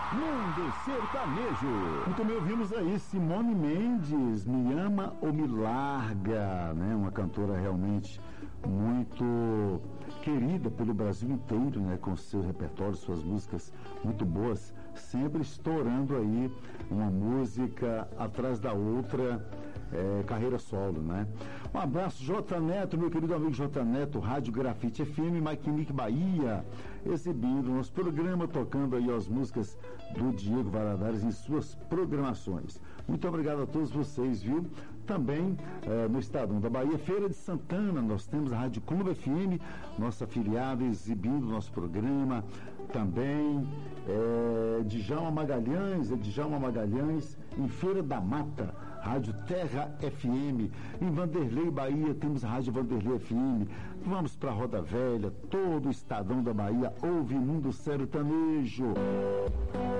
Mundo Sertanejo. Muito bem, ouvimos aí Simone Mendes, Me Ama ou Me Larga, né? Uma cantora realmente muito querida pelo Brasil inteiro, né? Com seu repertório, suas músicas muito boas, sempre estourando aí uma música atrás da outra, carreira solo, né? Um abraço, J Neto, meu querido amigo J Neto, Rádio Grafite FM, Maquinique Bahia, exibindo nosso programa, tocando aí as músicas do Diego Valadares em suas programações. Muito obrigado a todos vocês, viu? Também no Estadão da Bahia, Feira de Santana, nós temos a Rádio Clube FM, nossa afiliada, exibindo nosso programa. Também Djalma Magalhães, em Feira da Mata, Rádio Terra FM. Em Vanderlei, Bahia, temos a Rádio Vanderlei FM. Vamos para a Roda Velha, todo o Estadão da Bahia ouve Mundo Sertanejo.